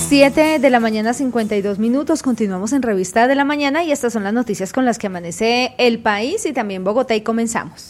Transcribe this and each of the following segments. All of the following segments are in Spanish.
7 de la mañana, 52 minutos. Continuamos en Revista de la Mañana y estas son las noticias con las que amanece el país y también Bogotá, y comenzamos.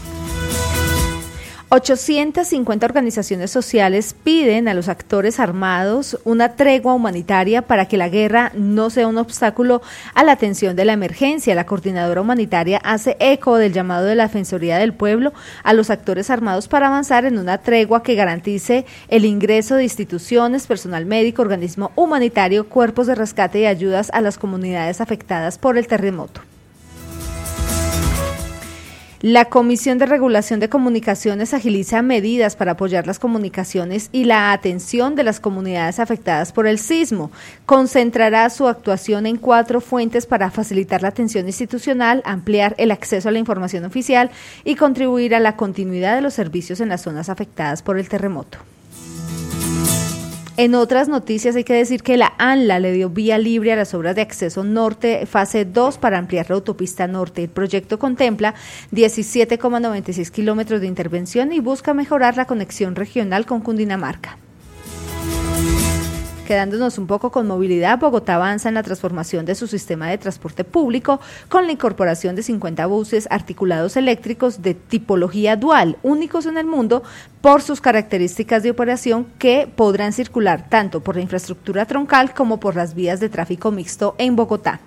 850 organizaciones sociales piden a los actores armados una tregua humanitaria para que la guerra no sea un obstáculo a la atención de la emergencia. La coordinadora humanitaria hace eco del llamado de la Defensoría del Pueblo a los actores armados para avanzar en una tregua que garantice el ingreso de instituciones, personal médico, organismo humanitario, cuerpos de rescate y ayudas a las comunidades afectadas por el terremoto. La Comisión de Regulación de Comunicaciones agiliza medidas para apoyar las comunicaciones y la atención de las comunidades afectadas por el sismo. Concentrará su actuación en 4 fuentes para facilitar la atención institucional, ampliar el acceso a la información oficial y contribuir a la continuidad de los servicios en las zonas afectadas por el terremoto. En otras noticias hay que decir que la ANLA le dio vía libre a las obras de acceso norte fase 2 para ampliar la autopista norte. El proyecto contempla 17,96 kilómetros de intervención y busca mejorar la conexión regional con Cundinamarca. Quedándonos un poco con movilidad, Bogotá avanza en la transformación de su sistema de transporte público con la incorporación de 50 buses articulados eléctricos de tipología dual, únicos en el mundo por sus características de operación, que podrán circular tanto por la infraestructura troncal como por las vías de tráfico mixto en Bogotá.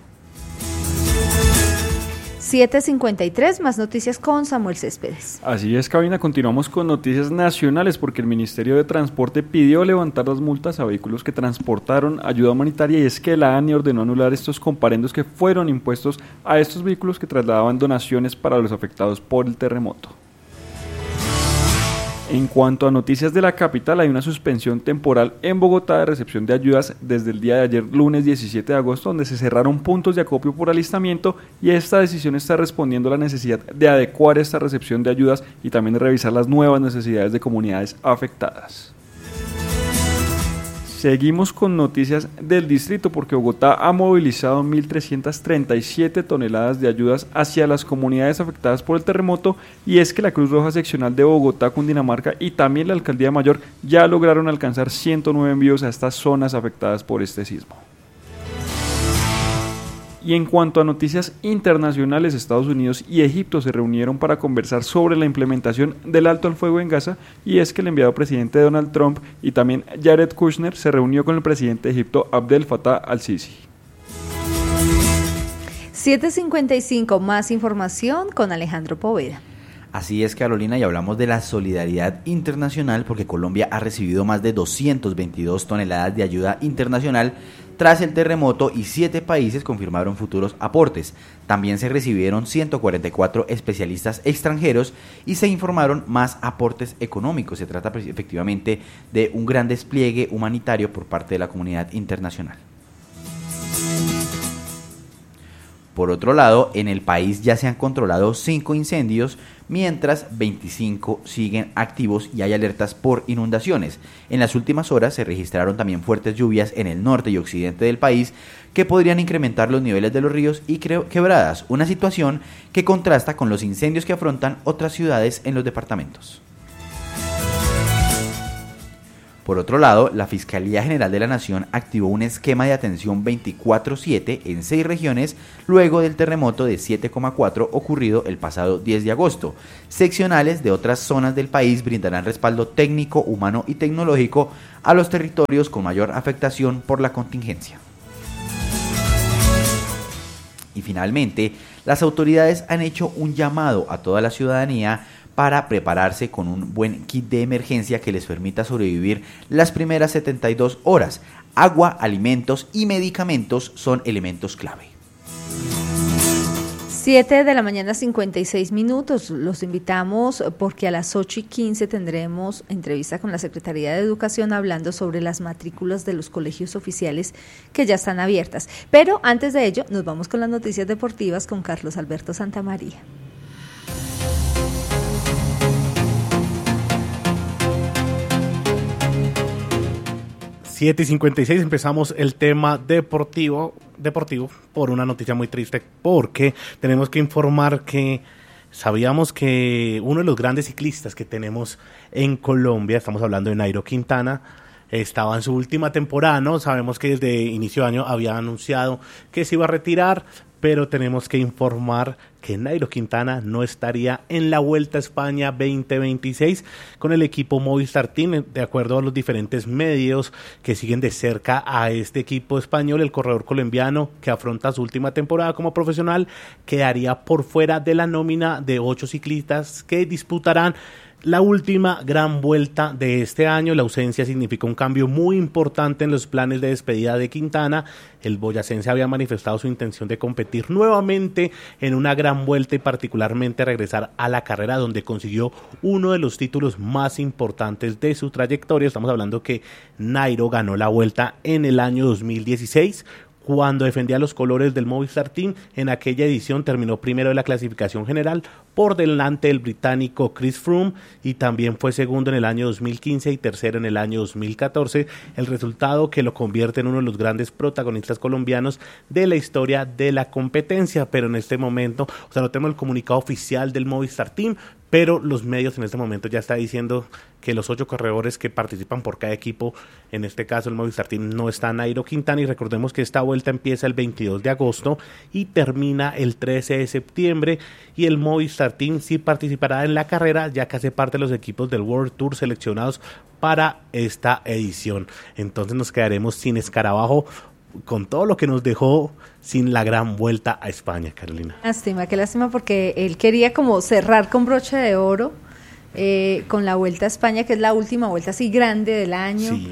7:53, más noticias con Samuel Céspedes. Así es, Cabina, continuamos con noticias nacionales porque el Ministerio de Transporte pidió levantar las multas a vehículos que transportaron ayuda humanitaria, y es que la ANI ordenó anular estos comparendos que fueron impuestos a estos vehículos que trasladaban donaciones para los afectados por el terremoto. En cuanto a noticias de la capital, hay una suspensión temporal en Bogotá de recepción de ayudas desde el día de ayer, lunes 17 de agosto, donde se cerraron puntos de acopio por alistamiento, y esta decisión está respondiendo a la necesidad de adecuar esta recepción de ayudas y también de revisar las nuevas necesidades de comunidades afectadas. Seguimos con noticias del distrito porque Bogotá ha movilizado 1.337 toneladas de ayudas hacia las comunidades afectadas por el terremoto, y es que la Cruz Roja Seccional de Bogotá, Cundinamarca y también la Alcaldía Mayor ya lograron alcanzar 109 envíos a estas zonas afectadas por este sismo. Y en cuanto a noticias internacionales, Estados Unidos y Egipto se reunieron para conversar sobre la implementación del alto al fuego en Gaza, y es que el enviado presidente Donald Trump y también Jared Kushner se reunió con el presidente de Egipto Abdel Fattah al-Sisi. 7:55, más información con Alejandro Poveda. Así es, Carolina, y hablamos de la solidaridad internacional porque Colombia ha recibido más de 222 toneladas de ayuda internacional tras el terremoto, y 7 países confirmaron futuros aportes. También se recibieron 144 especialistas extranjeros y se informaron más aportes económicos. Se trata efectivamente de un gran despliegue humanitario por parte de la comunidad internacional. Por otro lado, en el país ya se han controlado 5 incendios, mientras 25 siguen activos y hay alertas por inundaciones. En las últimas horas se registraron también fuertes lluvias en el norte y occidente del país que podrían incrementar los niveles de los ríos y quebradas, una situación que contrasta con los incendios que afrontan otras ciudades en los departamentos. Por otro lado, la Fiscalía General de la Nación activó un esquema de atención 24/7 en 6 regiones luego del terremoto de 7,4 ocurrido el pasado 10 de agosto. Seccionales de otras zonas del país brindarán respaldo técnico, humano y tecnológico a los territorios con mayor afectación por la contingencia. Y finalmente, las autoridades han hecho un llamado a toda la ciudadanía para prepararse con un buen kit de emergencia que les permita sobrevivir las primeras 72 horas. Agua, alimentos y medicamentos son elementos clave. 7 de la mañana, 56 minutos. Los invitamos porque a las 8:15 tendremos entrevista con la Secretaría de Educación hablando sobre las matrículas de los colegios oficiales que ya están abiertas. Pero antes de ello, nos vamos con las noticias deportivas con Carlos Alberto Santamaría. 7:56, empezamos el tema deportivo por una noticia muy triste, porque tenemos que informar que sabíamos que uno de los grandes ciclistas que tenemos en Colombia, estamos hablando de Nairo Quintana, estaba en su última temporada, ¿no? Sabemos que desde inicio de año había anunciado que se iba a retirar, pero tenemos que informar que Nairo Quintana no estaría en la Vuelta a España 2026 con el equipo Movistar Team. De acuerdo a los diferentes medios que siguen de cerca a este equipo español, el corredor colombiano, que afronta su última temporada como profesional, quedaría por fuera de la nómina de 8 ciclistas que disputarán la última gran vuelta de este año. La ausencia significa un cambio muy importante en los planes de despedida de Quintana. El boyacense había manifestado su intención de competir nuevamente en una gran vuelta y particularmente regresar a la carrera donde consiguió uno de los títulos más importantes de su trayectoria. Estamos hablando que Nairo ganó la vuelta en el año 2016, cuando defendía los colores del Movistar Team. En aquella edición terminó primero de la clasificación general por delante del británico Chris Froome, y también fue segundo en el año 2015 y tercero en el año 2014, el resultado que lo convierte en uno de los grandes protagonistas colombianos de la historia de la competencia. Pero en este momento, no tenemos el comunicado oficial del Movistar Team, pero los medios en este momento ya está diciendo que los 8 corredores que participan por cada equipo, en este caso el Movistar Team, no está Nairo Quintana, y recordemos que esta vuelta empieza el 22 de agosto y termina el 13 de septiembre, y el Movistar Team sí participará en la carrera, ya que hace parte de los equipos del World Tour seleccionados para esta edición. Entonces nos quedaremos sin escarabajo, con todo lo que nos dejó sin la gran Vuelta a España, Carolina. Qué lástima, porque él quería como cerrar con broche de oro con la Vuelta a España, que es la última vuelta así grande del año. Sí.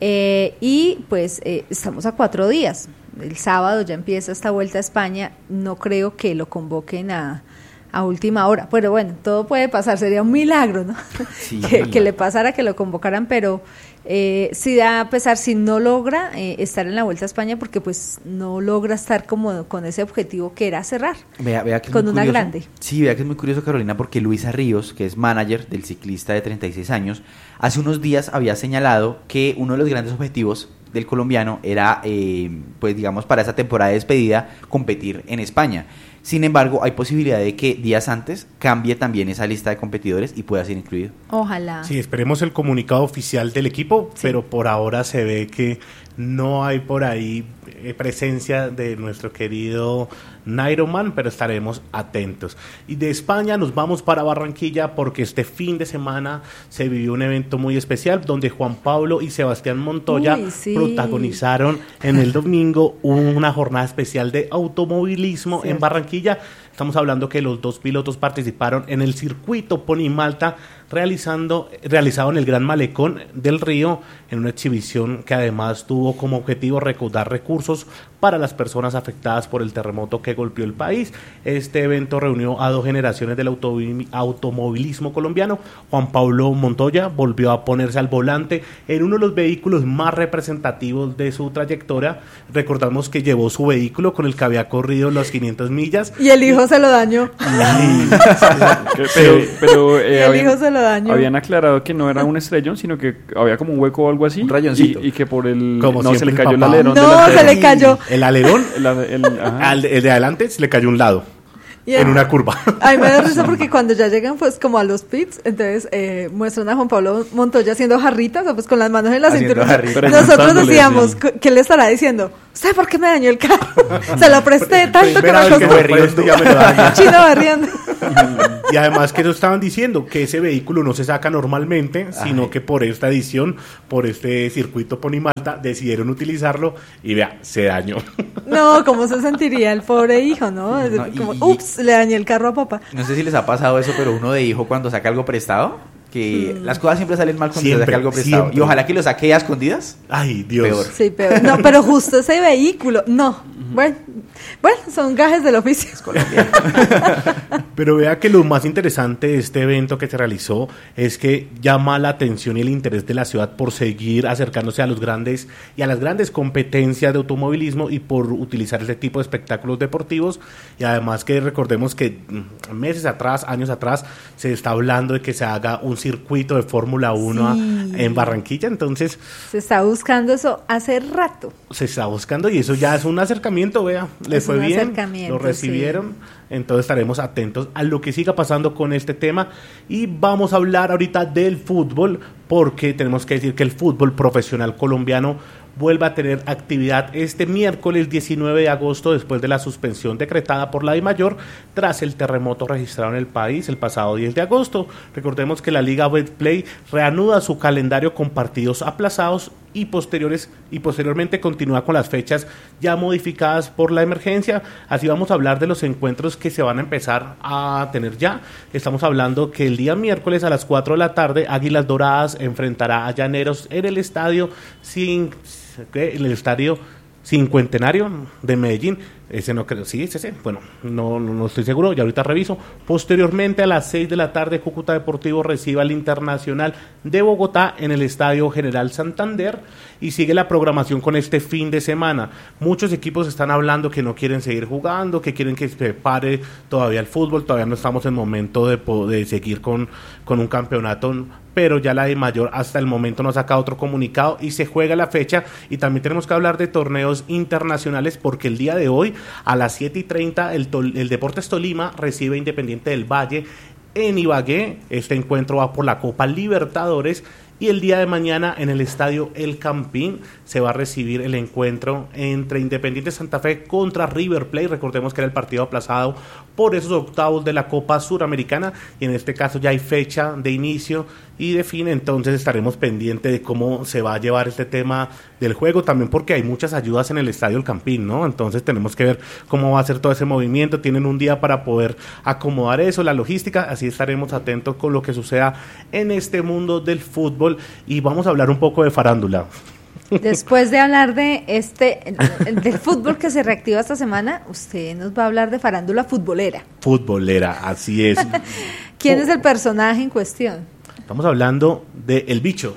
Y pues estamos a 4 días. El sábado ya empieza esta Vuelta a España. No creo que lo convoquen a última hora. Pero bueno, todo puede pasar. Sería un milagro, ¿no? Sí, que le pasara, que lo convocaran, pero sí da a pesar si no logra estar en la Vuelta a España, porque pues no logra estar como con ese objetivo que era cerrar vea que con una curioso. grande. Sí, vea que es muy curioso, Carolina, porque Luisa Ríos, que es manager del ciclista de 36 años, hace unos días había señalado que uno de los grandes objetivos del colombiano era, pues digamos, para esa temporada de despedida, competir en España. Sin embargo, hay posibilidad de que días antes cambie también esa lista de competidores y pueda ser incluido. Ojalá. Sí, esperemos el comunicado oficial del equipo, sí. Pero por ahora se ve que no hay por ahí presencia de nuestro querido Nairoman, pero estaremos atentos. Y de España nos vamos para Barranquilla, porque este fin de semana se vivió un evento muy especial donde Juan Pablo y Sebastián Montoya protagonizaron en el domingo una jornada especial de automovilismo en Barranquilla. Estamos hablando que los 2 pilotos participaron en el circuito Pony Malta realizado en el Gran Malecón del Río, en una exhibición que además tuvo como objetivo recaudar recursos para las personas afectadas por el terremoto que golpeó el país. Este evento reunió a 2 generaciones del automovilismo colombiano. Juan Pablo Montoya volvió a ponerse al volante en uno de los vehículos más representativos de su trayectoria. Recordamos que llevó su vehículo con el que había corrido las 500 millas. Y el hijo se lo dañó. Pero el hijo se lo dañó. Habían aclarado que no era un estrellón, sino que había como un hueco o algo así. Un rayoncito. Y que por el... Como no, se le cayó el papá. alerón. No, se le cayó. El alerón, Ajá. el de adelante se le cayó un lado. En una curva. A mí me da risa porque cuando ya llegan pues como a los pits, entonces muestran a Juan Pablo Montoya haciendo jarritas, o pues con las manos en la cintura. Nosotros decíamos, ¿qué le estará diciendo? ¿Usted por qué me dañó el carro? Se lo presté tanto que me costó. Chino barriendo. Y además que eso estaban diciendo, que ese vehículo no se saca normalmente, sino que por esta edición, por este circuito Pony Malta, decidieron utilizarlo y vea, se dañó. No, ¿cómo se sentiría el pobre hijo, no? Como, ups, le dañé el carro a papá. No sé si les ha pasado eso, pero uno de hijo cuando saca algo prestado, que las cosas siempre salen mal cuando se saca algo prestado. Siempre. Y ojalá que lo saque a escondidas. Ay, Dios. Peor. Sí, peor. No, pero justo ese vehículo, no. Bueno, son gajes del oficio. Pero vea que lo más interesante de este evento que se realizó es que llama la atención y el interés de la ciudad por seguir acercándose a los grandes y a las grandes competencias de automovilismo y por utilizar ese tipo de espectáculos deportivos. Y además que recordemos que meses atrás, años atrás, se está hablando de que se haga un circuito de Fórmula 1 en Barranquilla. Entonces se está buscando eso hace rato. Se está buscando y eso ya es un acercamiento, vea, le fue bien, lo recibieron. Sí. Entonces estaremos atentos a lo que siga pasando con este tema y vamos a hablar ahorita del fútbol porque tenemos que decir que el fútbol profesional colombiano vuelve a tener actividad este miércoles 19 de agosto después de la suspensión decretada por la DIMAYOR tras el terremoto registrado en el país el pasado 10 de agosto. Recordemos que la Liga Betplay reanuda su calendario con partidos aplazados y posteriormente continúa con las fechas ya modificadas por la emergencia. Así vamos a hablar de los encuentros que se van a empezar a tener ya. Estamos hablando que el día miércoles a las 4 de la tarde Águilas Doradas enfrentará a Llaneros en el estadio Cincuentenario de Medellín. Ese no creo, sí, ese, bueno, no estoy seguro, y ahorita reviso. Posteriormente a las 6 de la tarde Cúcuta Deportivo recibe al Internacional de Bogotá en el Estadio General Santander, y sigue la programación con este fin de semana. Muchos equipos están hablando que no quieren seguir jugando, que quieren que se pare todavía el fútbol, todavía no estamos en momento de seguir con un campeonato, pero ya la DIMAYOR hasta el momento nos saca otro comunicado y se juega la fecha. Y también tenemos que hablar de torneos internacionales, porque el día de hoy a las 7:30 el Deportes Tolima recibe a Independiente del Valle en Ibagué. Este encuentro va por la Copa Libertadores. Y el día de mañana en el estadio El Campín se va a recibir el encuentro entre Independiente Santa Fe contra River Plate. Recordemos que era el partido aplazado por esos octavos de la Copa Suramericana, y en este caso ya hay fecha de inicio y de fin. Entonces estaremos pendientes de cómo se va a llevar este tema del juego, también porque hay muchas ayudas en el estadio El Campín, ¿no? Entonces tenemos que ver cómo va a ser todo ese movimiento. Tienen un día para poder acomodar eso, la logística. Así estaremos atentos con lo que suceda en este mundo del fútbol. Y vamos a hablar un poco de farándula. Después de hablar de del fútbol que se reactiva esta semana, usted nos va a hablar de farándula futbolera. Futbolera, así es. ¿Quién es el personaje en cuestión? Estamos hablando de El Bicho.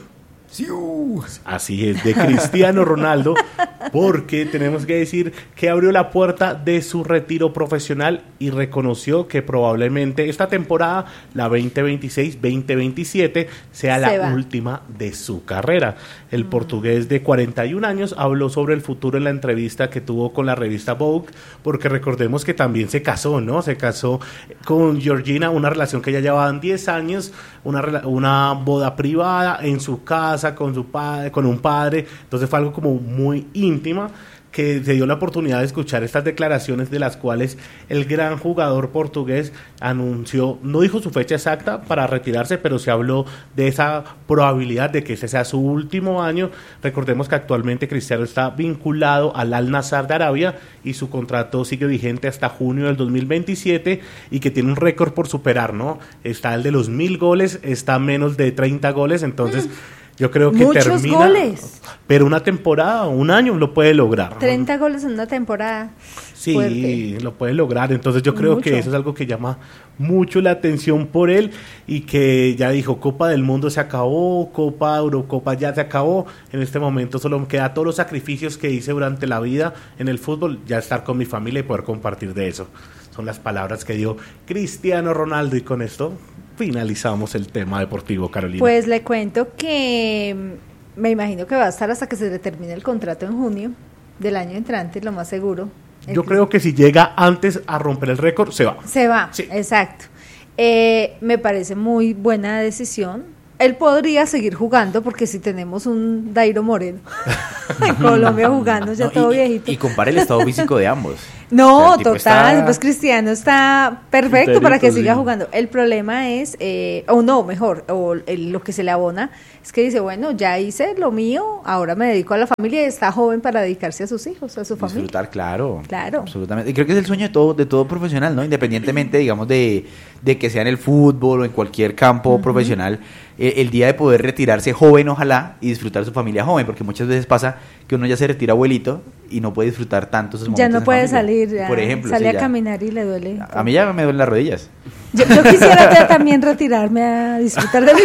Así es, de Cristiano Ronaldo, porque tenemos que decir que abrió la puerta de su retiro profesional y reconoció que probablemente esta temporada, la 2026-2027, sea la última de su carrera. El portugués de 41 años habló sobre el futuro en la entrevista que tuvo con la revista Vogue, porque recordemos que también se casó, ¿no? Se casó con Georgina, una relación que ya llevaban 10 años, una boda privada en su casa, con su padre, con un padre. Entonces fue algo como muy íntima, que se dio la oportunidad de escuchar estas declaraciones, de las cuales el gran jugador portugués anunció, no dijo su fecha exacta para retirarse, pero se habló de esa probabilidad de que ese sea su último año. Recordemos que actualmente Cristiano está vinculado al Al Nassr de Arabia y su contrato sigue vigente hasta junio del 2027, y que tiene un récord por superar, ¿no? Está el de los 1000 goles, está a menos de 30 goles, entonces yo creo que muchos termina, goles. Pero una temporada, un año lo puede lograr. 30 goles en una temporada. Sí, fuerte. lo puede lograr. Entonces yo creo que eso es algo que llama mucho la atención por él, y que ya dijo, Copa del Mundo se acabó, Copa Eurocopa ya se acabó. En este momento solo me queda todos los sacrificios que hice durante la vida en el fútbol, ya estar con mi familia y poder compartir de eso. Son las palabras que dio Cristiano Ronaldo, y con esto finalizamos el tema deportivo, Carolina. Pues le cuento que me imagino que va a estar hasta que se le termine el contrato en junio del año entrante, lo más seguro. Yo creo que si llega antes a romper el récord, se va. Se va, sí. Exacto. Me parece muy buena decisión. Él podría seguir jugando, porque si tenemos un Dairo Moreno en Colombia jugando, ya todo viejito. Y compare el estado físico de ambos. No, total, pues Cristiano está perfecto para que siga jugando. El problema es, lo que se le abona es que dice, bueno, ya hice lo mío, ahora me dedico a la familia, y está joven para dedicarse a sus hijos, a su familia. Disfrutar, claro. Claro. Absolutamente. Y creo que es el sueño de todo profesional, ¿no? Independientemente, digamos, de que sea en el fútbol o en cualquier campo profesional, el día de poder retirarse joven, ojalá, y disfrutar su familia joven, porque muchas veces pasa que uno ya se retira abuelito y no puede disfrutar tanto esos momentos. Ya no puede salir, ya por ejemplo, sale a caminar y le duele. A mí ya me duelen las rodillas. Yo quisiera ya también retirarme a disfrutar de mi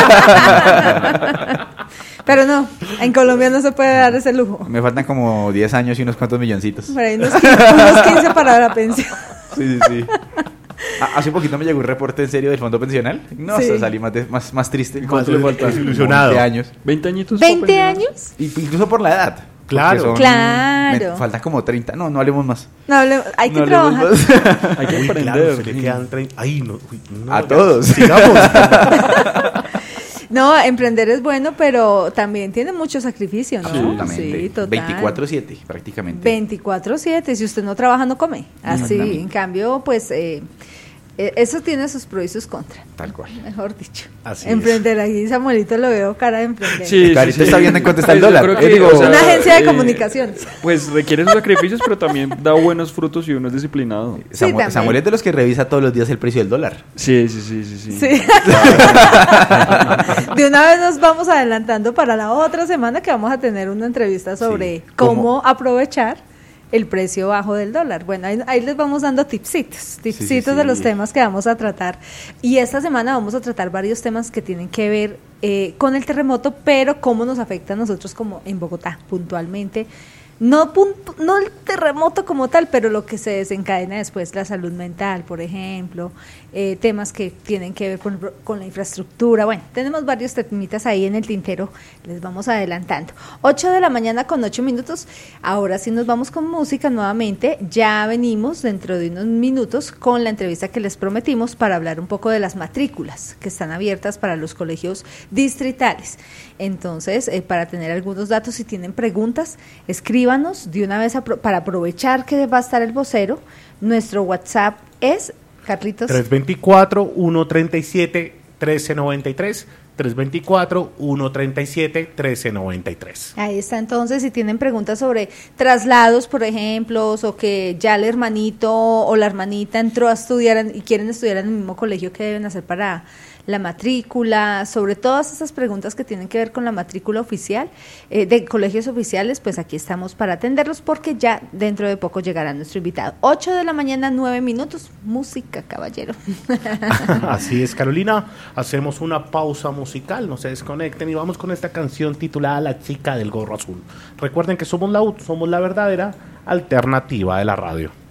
familia. Pero no, en Colombia no se puede dar ese lujo. Me faltan como 10 años y unos cuantos milloncitos. Por ahí unos 15 para la pensión. Sí. Hace un poquito me llegó un reporte en serio del fondo pensional. No, sí. Salí más triste. ¿Cuánto le falta? Desilusionado. 20 años. 20 añitos. ¿20 años? Incluso por la edad. Claro. Claro. Me faltan como 30. No hablemos más. Hay que trabajar. Hay que emprender. Claro, se le quedan 30. Ay, no. A todos. Sigamos. No, emprender es bueno, pero también tiene mucho sacrificio, ¿no? Absolutamente. Sí, total. 24/7 prácticamente. 24/7, si usted no trabaja, no come. Así, en cambio, pues eso tiene sus pros y sus contras. Tal cual. Mejor dicho. Así emprender, ahí Samuelito lo veo cara de emprender. Sí, Carito está viendo en cuánto está el Pues yo dólar. creo que, Digo, o sea, Una agencia de comunicaciones. Pues requiere sus sacrificios, pero también da buenos frutos si uno es disciplinado. también. Samuel es de los que revisa todos los días el precio del dólar. Sí. Sí. De una vez nos vamos adelantando para la otra semana que vamos a tener una entrevista sobre Sí. cómo aprovechar el precio bajo del dólar. Bueno, ahí les vamos dando tipsitos Sí. de los temas que vamos a tratar. Y esta semana vamos a tratar varios temas que tienen que ver con el terremoto, pero cómo nos afecta a nosotros como en Bogotá, puntualmente. No el terremoto como tal, pero lo que se desencadena después, la salud mental, por ejemplo, temas que tienen que ver con la infraestructura. Bueno, tenemos varios temitas ahí en el tintero, les vamos adelantando. 8 de la mañana con 8 minutos, ahora sí nos vamos con música nuevamente. Ya venimos dentro de unos minutos con la entrevista que les prometimos para hablar un poco de las matrículas que están abiertas para los colegios distritales. Entonces, para tener algunos datos, si tienen preguntas, escríbanos de una vez para aprovechar que va a estar el vocero. Nuestro WhatsApp es, Carlitos. 324-137-1393. 324-137-1393. Ahí está, entonces, si tienen preguntas sobre traslados, por ejemplo, o que ya el hermanito o la hermanita entró a estudiar y quieren estudiar en el mismo colegio, ¿qué deben hacer para la matrícula? Sobre todas esas preguntas que tienen que ver con la matrícula oficial de colegios oficiales, pues aquí estamos para atenderlos porque ya dentro de poco llegará nuestro invitado. 8 de la mañana, 9 minutos, música, caballero. Así es, Carolina, hacemos una pausa musical, no se desconecten y vamos con esta canción titulada La chica del gorro azul. Recuerden que somos la verdadera alternativa de la radio.